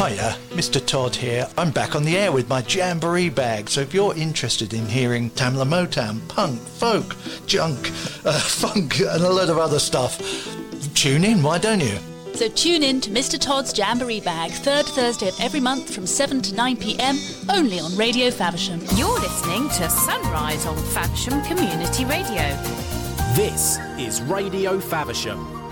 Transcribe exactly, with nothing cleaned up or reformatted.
Hiya, Mister Todd here. I'm back on the air with my Jamboree bag, so if you're interested in hearing Tamla Motown, punk, folk, junk, uh, funk and a lot of other stuff, tune in, why don't you? So tune in to Mister Todd's Jamboree Bag, third Thursday of every month from seven to nine p m, only on Radio Faversham. You're listening to Sunrise on Faversham Community Radio. This is Radio Faversham.